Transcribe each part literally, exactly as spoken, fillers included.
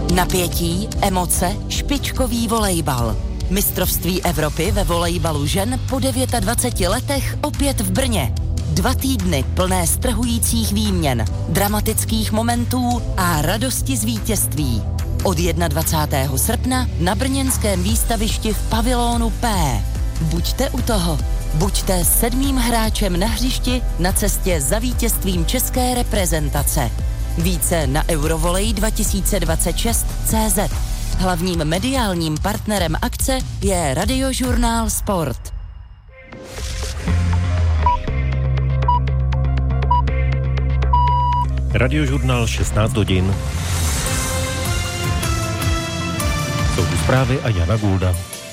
Napětí, emoce, špičkový volejbal. Mistrovství Evropy ve volejbalu žen po dvaceti devíti letech opět v Brně. Dva týdny plné strhujících výměn, dramatických momentů a radosti z vítězství. Od dvacátého prvního srpna na brněnském výstavišti v pavilonu P. Buďte u toho. Buďte sedmým hráčem na hřišti na cestě za vítězstvím české reprezentace. Více na eurovolej dva tisíce dvacet šest tečka cé zet. Hlavním mediálním partnerem akce je Radiožurnál Sport. Radiožurnál šestnáct hodin. Jsou tu zprávy a Jana Gulda.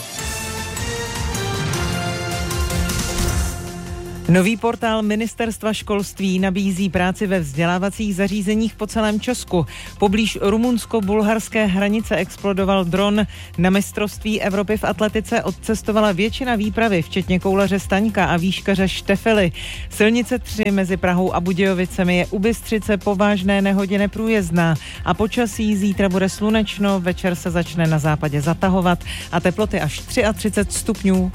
Nový portál Ministerstva školství nabízí práci ve vzdělávacích zařízeních po celém Česku. Poblíž rumunsko-bulharské hranice explodoval dron. Na mistrovství Evropy v atletice odcestovala většina výpravy, včetně koulaře Staňka a výškaře Štefely. Silnice tři mezi Prahou a Budějovicemi je u Bystřice po vážné nehodě neprůjezdná a počasí zítra bude slunečno, večer se začne na západě zatahovat a teploty až třicet tři stupňů.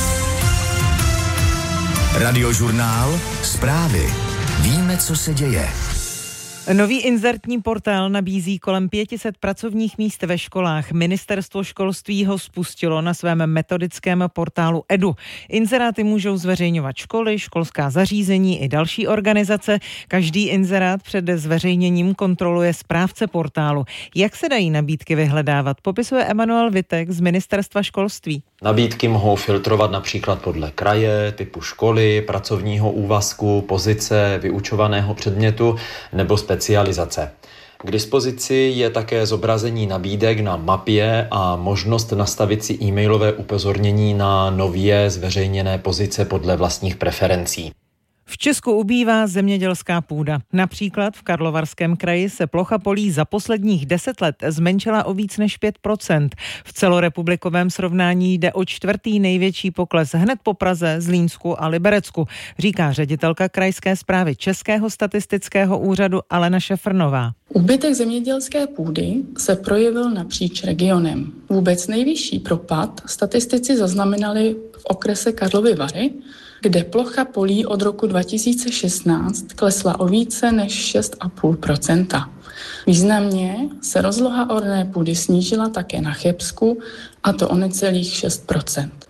Radiožurnál, zprávy. Víme, co se děje. Nový inzertní portál nabízí kolem pět set pracovních míst ve školách. Ministerstvo školství ho spustilo na svém metodickém portálu Edu. Inzeráty můžou zveřejňovat školy, školská zařízení i další organizace. Každý inzerát před zveřejněním kontroluje správce portálu. Jak se dají nabídky vyhledávat, popisuje Emanuel Vitek z Ministerstva školství. Nabídky mohou filtrovat například podle kraje, typu školy, pracovního úvazku, pozice, vyučovaného předmětu nebo specializace. K dispozici je také zobrazení nabídek na mapě a možnost nastavit si e-mailové upozornění na nově zveřejněné pozice podle vlastních preferencí. V Česku ubývá zemědělská půda. Například v Karlovarském kraji se plocha polí za posledních deset let zmenšila o víc než pět procent. V celorepublikovém srovnání jde o čtvrtý největší pokles hned po Praze, Zlínsku a Liberecku, říká ředitelka krajské správy Českého statistického úřadu Alena Šefrnová. Úbytek zemědělské půdy se projevil napříč regionem. Vůbec nejvyšší propad statistici zaznamenali v okrese Karlovy Vary, kde plocha polí od roku dva tisíce šestnáct klesla o více než šest celá pět procenta. Významně se rozloha orné půdy snížila také na Chebsku, a to o necelých šest procent.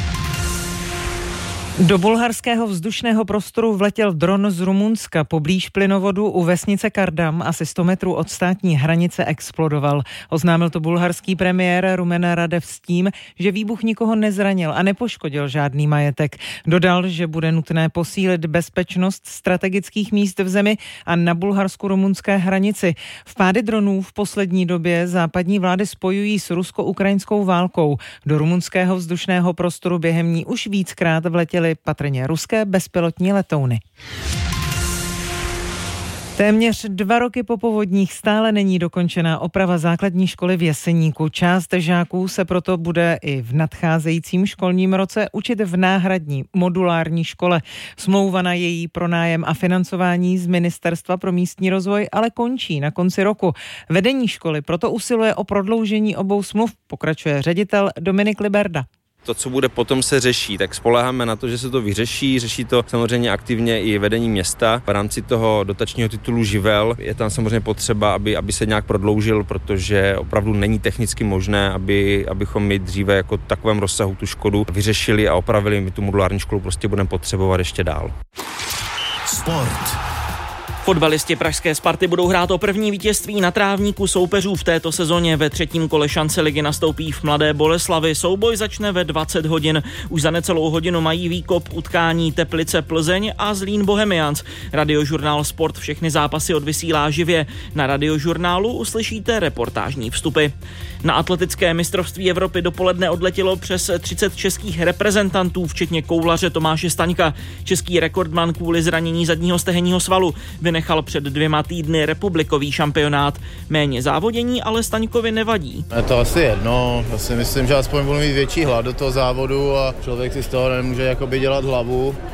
Do bulharského vzdušného prostoru vletěl dron z Rumunska. Poblíž plynovodu u vesnice Kardam, asi sto metrů od státní hranice, explodoval. Oznámil to bulharský premiér Rumen Radev s tím, že výbuch nikoho nezranil a nepoškodil žádný majetek. Dodal, že bude nutné posílit bezpečnost strategických míst v zemi a na bulharsko-rumunské hranici. Vpády dronů v poslední době západní vlády spojují s rusko-ukrajinskou válkou. Do rumunského vzdušného prostoru během ní už víckrát vletěly patrně ruské bezpilotní letouny. Téměř dva roky po povodních stále není dokončená oprava základní školy v Jeseníku. Část žáků se proto bude i v nadcházejícím školním roce učit v náhradní modulární škole. Smlouva na její pronájem a financování z Ministerstva pro místní rozvoj ale končí na konci roku. Vedení školy proto usiluje o prodloužení obou smluv, pokračuje ředitel Dominik Liberda. To, co bude potom, se řeší, tak spoléháme na to, že se to vyřeší. Řeší to samozřejmě aktivně i vedení města. V rámci toho dotačního titulu Živel je tam samozřejmě potřeba, aby, aby se nějak prodloužil, protože opravdu není technicky možné, aby, abychom my dříve jako takovém rozsahu tu škodu vyřešili a opravili. My tu modulární školu prostě budeme potřebovat ještě dál. Sport. Fotbalisti pražské Sparty budou hrát o první vítězství na trávníku soupeřů v této sezóně. Ve třetím kole šance ligy nastoupí v Mladé Boleslavi. Souboj začne ve dvacet hodin. Už za necelou hodinu mají výkop utkání Teplice Plzeň a Zlín Bohemians. Radiožurnál Sport všechny zápasy odvysílá živě. Na Radiožurnálu uslyšíte reportážní vstupy. Na atletické mistrovství Evropy dopoledne odletělo přes třicet českých reprezentantů, včetně koulaře Tomáše Staňka. Český rekordman kvůli zranění zadního stehenního svalu vynechal před dvěma týdny republikový šampionát. Méně závodění ale Staňkovi nevadí. Je to asi jedno, já si myslím, že aspoň budu mít větší hlad do toho závodu a člověk si z toho nemůže jakoby dělat hlavu.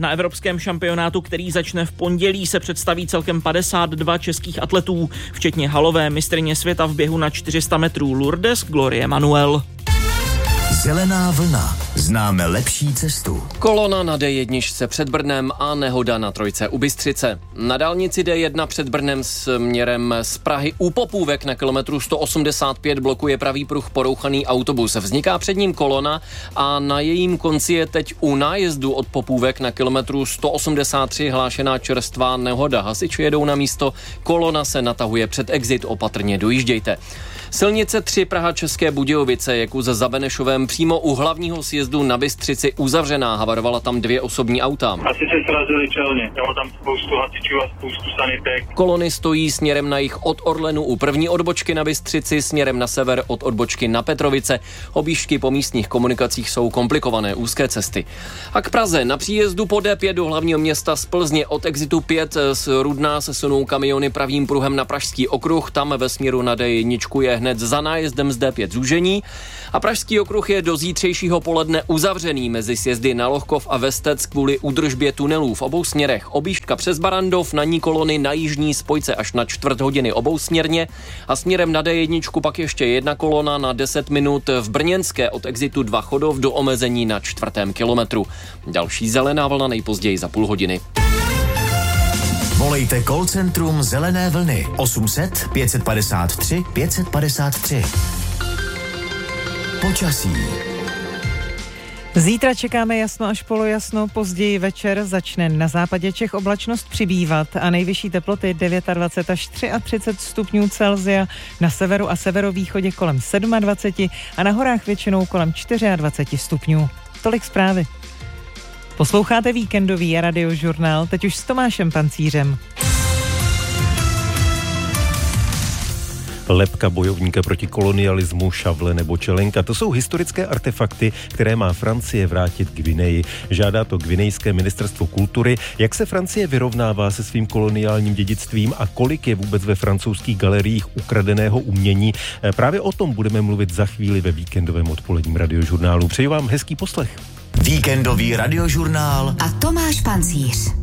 Na evropském šampionátu, který začne v pondělí, se představí celkem padesát dva českých atletů, včetně halové mistryně světa v běhu na čtyři sta metrů Lourdes Glorie Manuel. Zelená vlna. Známe lepší cestu. Kolona na dé jedna před Brnem a nehoda na trojce u Bystřice. Na dálnici dé jedna před Brnem směrem z Prahy u Popůvek na kilometru sto osmdesát pět blokuje pravý pruh porouchaný autobus. Vzniká před ním kolona a na jejím konci je teď u nájezdu od Popůvek na kilometru sto osmdesát tři hlášená čerstvá nehoda. Hasiči jedou na místo, kolona se natahuje před exit, opatrně dojíždějte. Silnice tři Praha České Budějovice je kus za Benešovem přímo u hlavního sjezdu na Bystřici uzavřená. Havarovala tam dvě osobní auta. Asi se srazili čelně. Bylo tam spoustu hasičů a spoustu sanitek. Kolony stojí směrem na jih od Orlenu u první odbočky na Bystřici, směrem na sever od odbočky na Petrovice. Objížďky po místních komunikacích jsou komplikované, úzké cesty. A k Praze na příjezdu po dé pět do hlavního města z Plzně od exitu pět z Rudná se sunou kamiony pravým pruhem na Pražský okruh. Tam ve směru na dé jedna je hned za nájezdem z dé pět zúžení a Pražský okruh je do zítřejšího poledne uzavřený mezi sjezdy na Lohkov a Vestec kvůli údržbě tunelů v obou směrech. Objížďka přes Barandov, na ní kolony na jižní spojce až na čtvrt hodiny obousměrně a směrem na dé jedna pak ještě jedna kolona na deset minut v Brněnské od exitu dva Chodov do omezení na čtvrtém kilometru. Další zelená vlna nejpozději za půl hodiny. Volejte call centrum Zelené vlny osm set pět padesát tři pět padesát tři. Počasí. Zítra čekáme jasno až polojasno, později večer začne na západě Čech oblačnost přibývat a nejvyšší teploty dvacet devět až třicet tři stupňů Celsia, na severu a severovýchodě kolem dvacet sedm a na horách většinou kolem dvacet čtyři stupňů. Tolik zprávy. Posloucháte víkendový radiožurnál, teď už s Tomášem Pancířem. Lebka bojovníka proti kolonialismu, šavle nebo čelenka. To jsou historické artefakty, které má Francie vrátit Gvineji. Žádá to gvinejské ministerstvo kultury. Jak se Francie vyrovnává se svým koloniálním dědictvím a kolik je vůbec ve francouzských galeriích ukradeného umění? Právě o tom budeme mluvit za chvíli ve víkendovém odpoledním radiožurnálu. Přeji vám hezký poslech. Víkendový radiožurnál a Tomáš Pancíř.